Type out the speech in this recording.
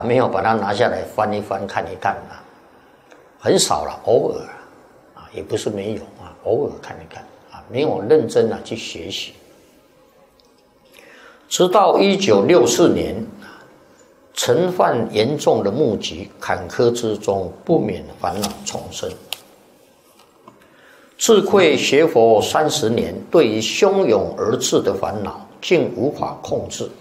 没有把它拿下来翻一翻看一看啊，很少了，偶尔啊，也不是没有啊，偶尔看一看啊，没有认真去学习。直到1964年，陈犯严重的目击坎坷之中，不免烦恼丛生。自愧学佛30年，对于汹涌而至的烦恼，竟无法控制。